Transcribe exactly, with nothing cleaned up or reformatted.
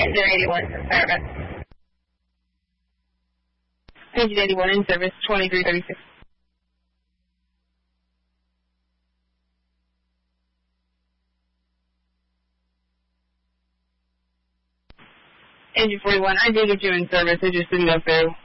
Engine eighty-one in service. Engine eighty-one in service, twenty-three thirty-six. Engine forty-one, I did get you in service, it just didn't go through.